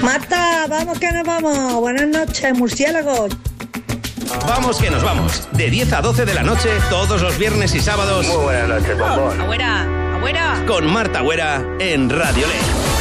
Marta, vamos que nos vamos. Buenas noches, murciélagos. Vamos que nos vamos. De 10 a 12 de la noche, todos los viernes y sábados. Muy buenas noches, bombón. Agüera. Con Marta Agüera en Radio Le.